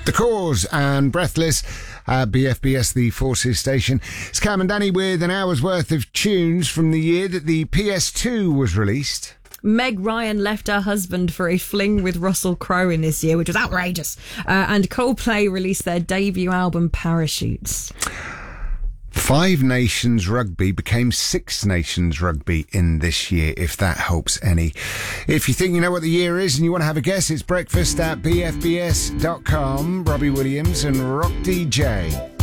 The Cause and Breathless, BFBS, the Forces station. It's Cam and Danny with an hour's worth of tunes from the year that the PS2 was released. Meg Ryan left her husband for a fling with Russell Crowe in this year, which was outrageous. And Coldplay released their debut album, Parachutes. 5 Nations Rugby became 6 Nations Rugby in this year, if that helps any. If you think you know what the year is and you want to have a guess, it's breakfast at bfbs.com. Robbie Williams and Rock DJ.